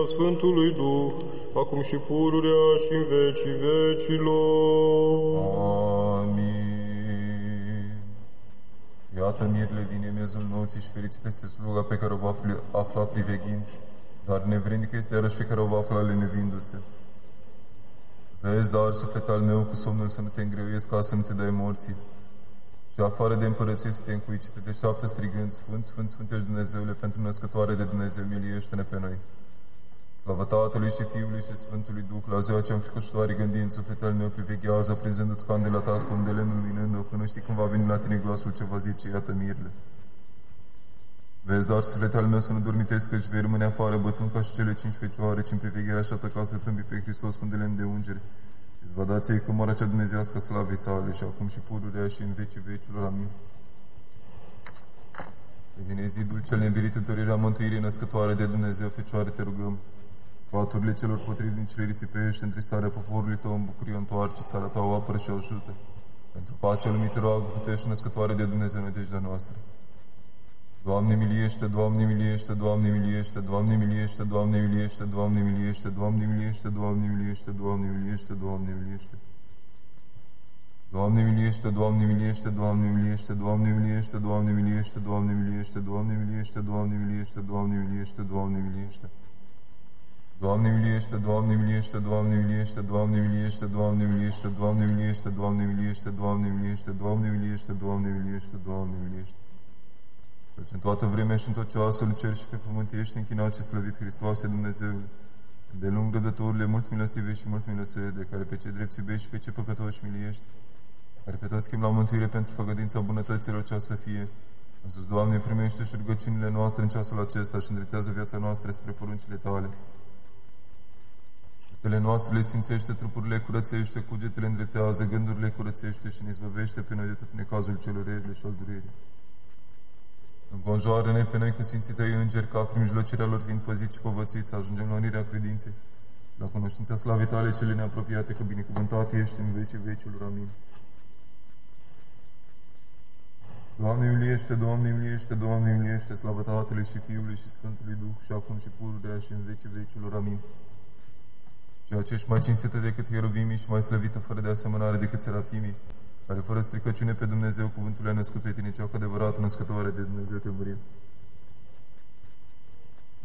Sfântului Duh, acum și pururea și în vecii vecilor. Amin. Iată mirile vine miezul nopții și fericită este sluga pe care o va afla priveghind, dar nevrednică este iarăși pe care o va afla lenevindu-se. Vezi, dar, suflet al meu, cu somnul să nu te îngreuiesc ca să nu te dai morții. Și afară de împărăție să te încuici, te deșteaptă strigând, Sfânt, Sfânt, Sfânt ești Dumnezeule, pentru născătoare de Dumnezeu, miliește-ne pe noi. Slavă Tatălui și Fiului și Sfântului Duh, la ziua cea înfricoșătoare gândind, sufletul al meu priveghează, prinzându-ți candela ta cu undele luminând-o, până știi când va veni la tine glasul ce va zice, iată mirile. Vezi, dar, sufletul al meu, să nu dormitezi, căci vei rămâne afară, bătând ca și cele 5 fecioare, ci în privegherea așa ca să tâmbi pe Hristos cu undele de ungere. Îți va da ție cămara cea dumnezeiască slavei sale și acum și pururea și în vecii vecilor. Amin. Vine zidul cel nevirit, întărirea mântuirii născătoare de Dumnezeu, Fecioare, te rugăm. Sfaturile celor potrivnici le risipește, întristarea poporului tău în bucurie întoarce, țara ta o apără și o ajută. Pentru pacea lumii te roagă, putești născătoare de Dumnezeu, nădejdea noastră. Doamne miliește, Doamne miliește, Doamne miliește, Doamne miliește, Doamne miliește, Doamne miliește, Doamne miliește, Doamne miliește, Doamne miliește, Doamne miliește. Doamne miliește, Doamne miliește, Doamne miliește, Doamne miliește, Doamne miliește, Doamne miliește, Doamne miliește, Doamne miliește, Doamne miliește, Doamne miliește. Doamne miliește, Doamne miliește, Doamne miliește, Doamne miliește, Doamne miliește, Doamne miliește, Doamne miliește, Doamne miliește, Doamne miliește, Doamne miliește, Doamne miliește. Cel ce în toată vremea și în tot ceasul în cer și pe pământ ești închinat și slăvit, Hristoase Dumnezeule, de lung răbdătorile, mult milostive și mult milosede, care pe ce drept iubești și pe ce păcătoși miliești, care pe toți schimb la mântuire pentru făgădința bunătăților cea să fie. Însuți, Doamne, primește și rugăciunile noastre în ceasul acesta și îndreptează viața noastră spre poruncile Tale. Sfântele noastre le sfințește, trupurile curățește, cugetele îndreptează, gândurile curățește și ne izbăvește pe noi de tot necazul celor rele și al durerii. Înconjoară-ne pe noi cu Sfinții Tăi îngeri, ca prin mijlocirea lor fiind păziți și povățuiți, să ajungem la unirea credinței, la cunoștința slavei Tale cele neapropiate, că binecuvântat ești în vecii vecilor. Amin. Doamne miliește, Doamne miliește, Doamne miliește, slavă Tatălui și Fiului și Sfântului Duh, și acum și pururea și în vecii vecilor. Amin. Ceea ce ești mai cinstită decât hieruvimii și mai slăvită fără de asemănare decât serafimii, care fără stricăciune pe Dumnezeu cuvântul a născut pe tine, cea cu adevărată născătoare de Dumnezeu te mărim.